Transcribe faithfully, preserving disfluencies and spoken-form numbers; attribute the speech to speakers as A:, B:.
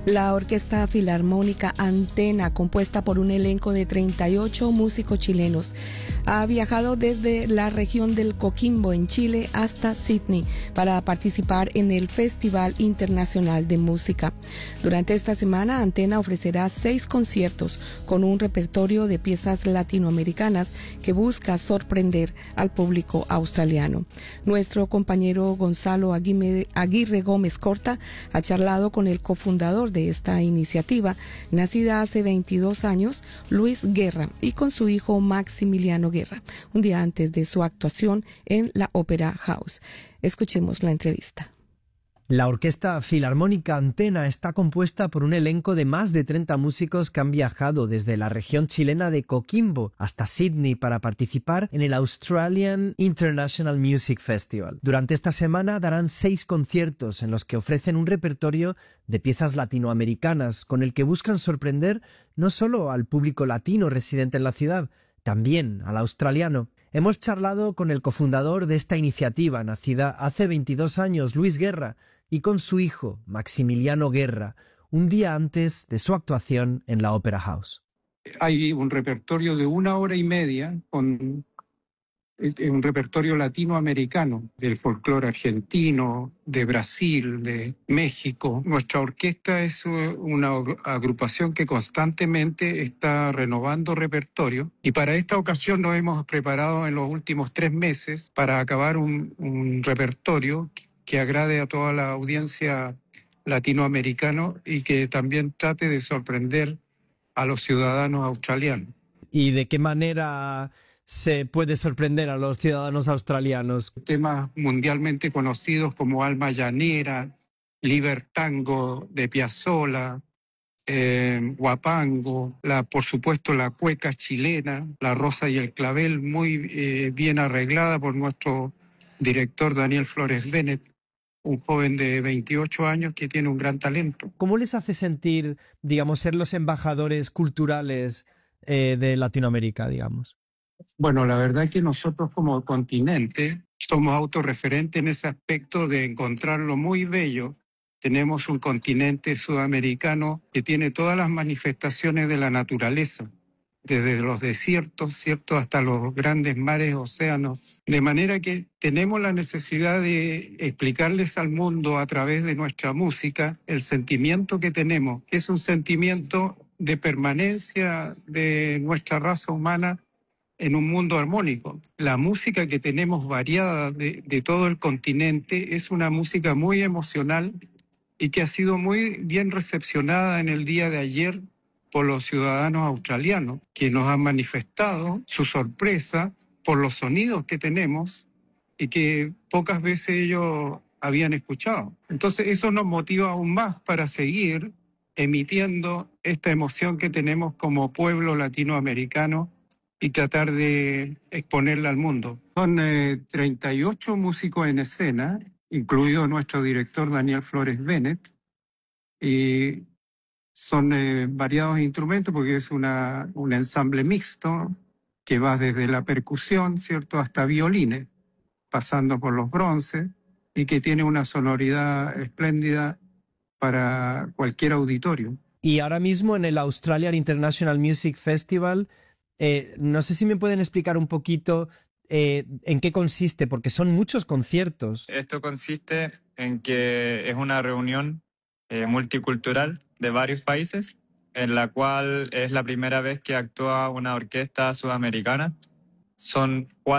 A: La Orquesta Filarmónica Antena, compuesta por un elenco de treinta y ocho músicos chilenos, ha viajado desde la región del Coquimbo en Chile hasta Sydney para participar en el Festival Internacional de Música. Durante esta semana, Antena ofrecerá seis conciertos con un repertorio de piezas latinoamericanas que busca sorprender al público australiano. Nuestro compañero Gonzalo Aguirre Gómez Corta ha charlado con el cofundador de esta iniciativa, nacida hace veintidós años, Luis Guerra, y con su hijo Maximiliano Guerra, un día antes de su actuación en la Opera House. Escuchemos la entrevista.
B: La Orquesta Filarmónica Antena está compuesta por un elenco de más de treinta músicos que han viajado desde la región chilena de Coquimbo hasta Sydney para participar en el Australian International Music Festival. Durante esta semana darán seis conciertos en los que ofrecen un repertorio de piezas latinoamericanas con el que buscan sorprender no solo al público latino residente en la ciudad, también al australiano. Hemos charlado con el cofundador de esta iniciativa, nacida hace veintidós años, Luis Guerra, y con su hijo, Maximiliano Guerra, un día antes de su actuación en la Opera House.
C: Hay un repertorio de una hora y media, con un repertorio latinoamericano, del folclore argentino, de Brasil, de México. Nuestra orquesta es una agrupación que constantemente está renovando repertorio, y para esta ocasión nos hemos preparado en los últimos tres meses para acabar un, un repertorio que agrade a toda la audiencia latinoamericana y que también trate de sorprender a los ciudadanos australianos.
B: ¿Y de qué manera se puede sorprender a los ciudadanos australianos?
C: Temas mundialmente conocidos como Alma Llanera, Libertango de Piazzolla, eh, Huapango, la, por supuesto la cueca chilena, la Rosa y el Clavel, muy eh, bien arreglada por nuestro director Daniel Flores Bennett, un joven de veintiocho años que tiene un gran talento.
B: ¿Cómo les hace sentir, digamos, ser los embajadores culturales eh, de Latinoamérica, digamos?
C: Bueno, la verdad es que nosotros como continente somos autorreferentes en ese aspecto de encontrarlo muy bello. Tenemos un continente sudamericano que tiene todas las manifestaciones de la naturaleza, desde los desiertos, ¿cierto?, hasta los grandes mares, océanos. De manera que tenemos la necesidad de explicarles al mundo a través de nuestra música el sentimiento que tenemos, que es un sentimiento de permanencia de nuestra raza humana en un mundo armónico. La música que tenemos variada de, de todo el continente es una música muy emocional y que ha sido muy bien recepcionada en el día de ayer por los ciudadanos australianos, que nos han manifestado su sorpresa por los sonidos que tenemos y que pocas veces ellos habían escuchado. Entonces eso nos motiva aún más para seguir emitiendo esta emoción que tenemos como pueblo latinoamericano y tratar de exponerla al mundo. Son eh, treinta y ocho músicos en escena, incluido nuestro director Daniel Flores Bennett, y son eh, variados instrumentos porque es una, un ensamble mixto que va desde la percusión, ¿cierto?, hasta violines, pasando por los bronces, y que tiene una sonoridad espléndida para cualquier auditorio.
B: Y ahora mismo en el Australian International Music Festival, eh, no sé si me pueden explicar un poquito eh, en qué consiste, porque son muchos conciertos.
D: Esto consiste en que es una reunión eh, multicultural de varios países, en la cual es la primera vez que actúa una orquesta sudamericana. Son cuatro